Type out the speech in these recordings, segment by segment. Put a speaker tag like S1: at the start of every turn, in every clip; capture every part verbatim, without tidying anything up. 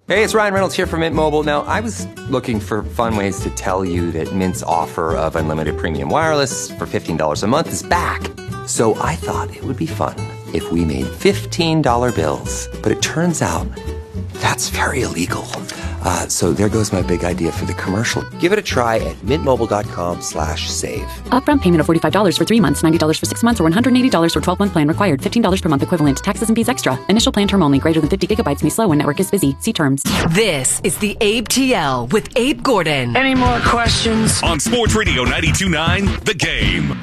S1: Hey, it's Ryan Reynolds here from Mint Mobile. Now, I was looking for fun ways to tell you that Mint's offer of unlimited premium wireless for fifteen dollars a month is back. So I thought it would be fun if we made fifteen dollar bills. But it turns out that's very illegal. Uh, so there goes my big idea for the commercial. Give it a try at mintmobile.com slash save.
S2: Upfront payment of forty-five dollars for three months, ninety dollars for six months, or one hundred eighty dollars for twelve-month plan required. fifteen dollars per month equivalent. Taxes and fees extra. Initial plan term only. Greater than fifty gigabytes may slow when network is busy. See terms.
S3: This is the Abe T L with Abe Gordon.
S4: Any more questions?
S5: On Sports Radio ninety-two point nine, The Game.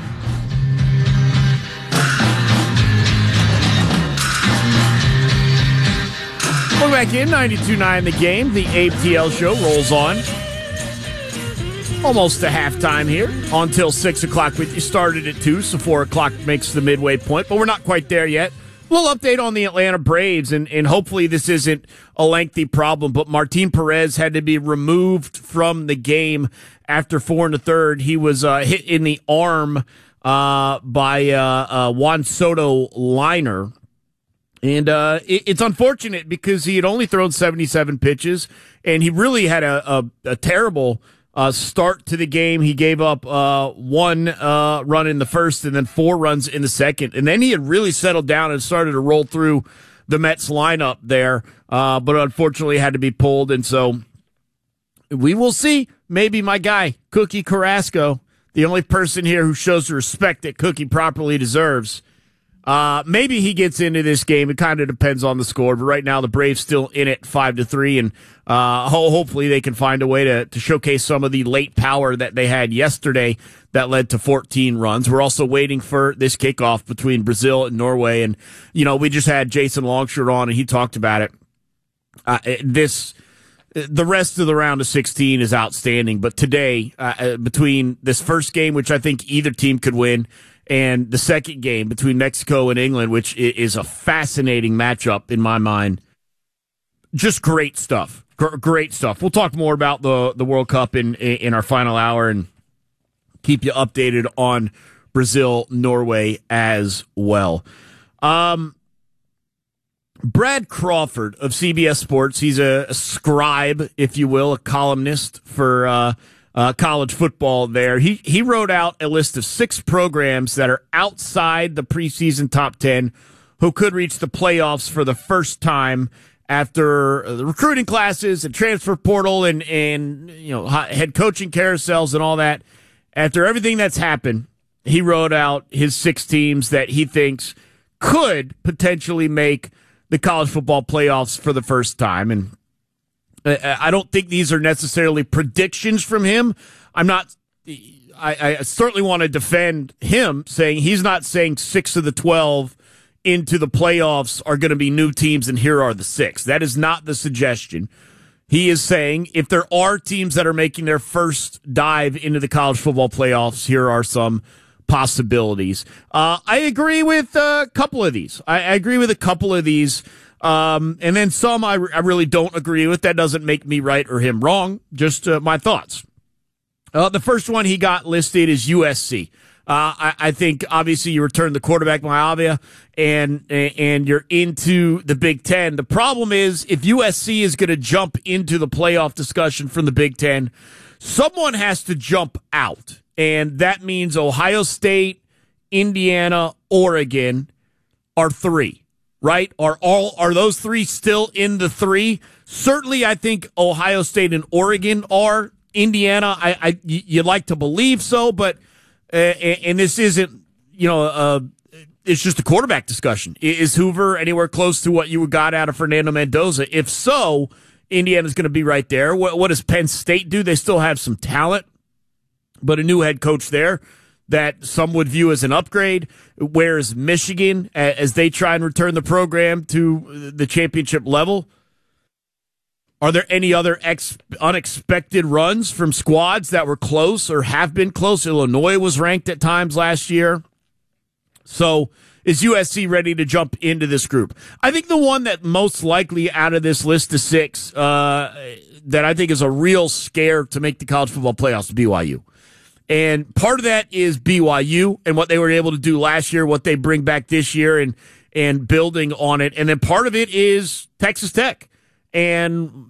S6: Welcome back in, ninety-two point nine The Game. The Abe T L show rolls on. Almost to halftime here. Until six o'clock. We started at two, so four o'clock makes the midway point, but we're not quite there yet. A little update on the Atlanta Braves, and, and hopefully this isn't a lengthy problem, but Martin Perez had to be removed from the game after four and a third. He was uh, hit in the arm uh, by uh, uh, Juan Soto liner. And uh, it, it's unfortunate because he had only thrown seventy-seven pitches, and he really had a, a, a terrible uh, start to the game. He gave up uh, one uh, run in the first and then four runs in the second. And then he had really settled down and started to roll through the Mets lineup there, uh, but unfortunately had to be pulled. And so we will see. Maybe my guy, Cookie Carrasco, the only person here who shows the respect that Cookie properly deserves, Uh, maybe he gets into this game. It kind of depends on the score, but right now the Braves still in it five to three, and uh, ho- hopefully they can find a way to, to showcase some of the late power that they had yesterday that led to fourteen runs. We're also waiting for this kickoff between Brazil and Norway, and you know we just had Jason Longshore on, and he talked about it. Uh, this. The rest of the round of sixteen is outstanding, but today, uh, between this first game, which I think either team could win, and the second game between Mexico and England, which is a fascinating matchup in my mind, just great stuff. G- great stuff. We'll talk more about the, the World Cup in, in our final hour and keep you updated on Brazil, Norway as well. Um, Brad Crawford of C B S Sports, he's a, a scribe, if you will, a columnist for uh, uh, college football there. He he wrote out a list of six programs that are outside the preseason top ten who could reach the playoffs for the first time after the recruiting classes and transfer portal and, and you know head coaching carousels and all that. After everything that's happened, he wrote out his six teams that he thinks could potentially make the college football playoffs for the first time. And I don't think these are necessarily predictions from him. I'm not, I, I certainly want to defend him saying he's not saying six of the twelve into the playoffs are going to be new teams and here are the six. That is not the suggestion. He is saying if there are teams that are making their first dive into the college football playoffs, here are some possibilities. Uh, I agree with a couple of these. I, I agree with a couple of these. Um, and then some I, I really don't agree with. That doesn't make me right or him wrong. Just uh, my thoughts. Uh, the first one he got listed is U S C. Uh, I, I think obviously you return the quarterback Malavia and and you're into the Big Ten. The problem is if U S C is going to jump into the playoff discussion from the Big Ten, someone has to jump out. And that means Ohio State, Indiana, Oregon are three, right? Are all are those three still in the three? Certainly, I think Ohio State and Oregon are. Indiana, I, I you'd like to believe so, but uh, and this isn't, you know, uh, it's just a quarterback discussion. Is Hoover anywhere close to what you got out of Fernando Mendoza? If so, Indiana's going to be right there. What, what does Penn State do? They still have some talent, but a new head coach there that some would view as an upgrade. Whereas Michigan, as they try and return the program to the championship level? Are there any other ex- unexpected runs from squads that were close or have been close? Illinois was ranked at times last year. So is U S C ready to jump into this group? I think the one that most likely out of this list of six uh, that I think is a real scare to make the college football playoffs is B Y U. And part of that is B Y U and what they were able to do last year, what they bring back this year, and and building on it. And then part of it is Texas Tech. And